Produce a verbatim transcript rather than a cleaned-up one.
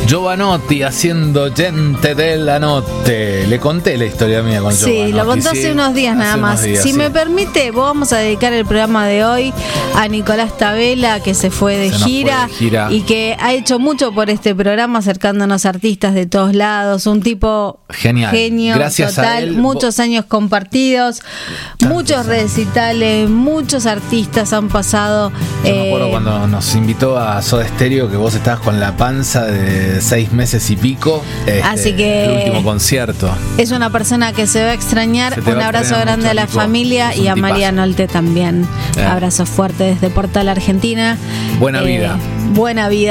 Giovanotti haciendo Gente de la Notte. Le conté la historia mía con Sí, Giovanotti. lo contó hace sí, unos días nada hace más. unos días, si sí. me permite, vamos a dedicar el programa de hoy a Nicolás Tabela, que se fue de, Se nos gira, fue de gira y que ha hecho mucho por este programa, acercándonos a artistas de todos lados. Un tipo Genial. genio, Gracias a total, él, muchos años compartidos, muchos recitales, muchos artistas han pasado. Yo eh, me acuerdo cuando nos invitó a Soda Stereo, que vos estabas con la panza de seis meses y pico. Este, Así que- el último concierto. Es una persona que se va a extrañar. Se te Un va a abrazo extrañar grande mucho, a la Nico. familia Es y un a tipazo. Mariano Alte también. Eh. Abrazo fuerte desde Portal Argentina. Buena vida. Buena vida.